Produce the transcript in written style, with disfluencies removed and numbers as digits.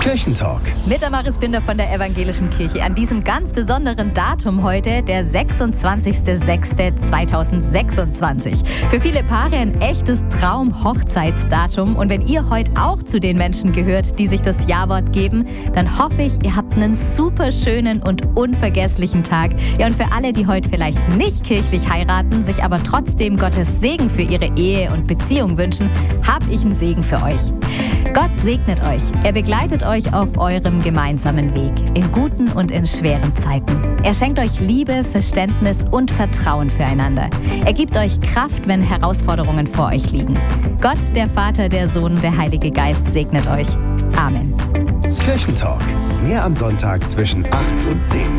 Kirchentalk. Mit Amaris Binder von der Evangelischen Kirche an diesem ganz besonderen Datum heute, der 26.06.2026. Für viele Paare ein echtes Traum-Hochzeitsdatum. Und wenn ihr heute auch zu den Menschen gehört, die sich das Ja-Wort geben, dann hoffe ich, ihr habt einen super schönen und unvergesslichen Tag. Ja, und für alle, die heute vielleicht nicht kirchlich heiraten, sich aber trotzdem Gottes Segen für ihre Ehe und Beziehung wünschen, habe ich einen Segen für euch. Gott segnet euch. Er begleitet euch auf eurem gemeinsamen Weg, in guten und in schweren Zeiten. Er schenkt euch Liebe, Verständnis und Vertrauen füreinander. Er gibt euch Kraft, wenn Herausforderungen vor euch liegen. Gott, der Vater, der Sohn und der Heilige Geist segnet euch. Amen. Kirchentalk. Mehr am Sonntag zwischen 8 und 10.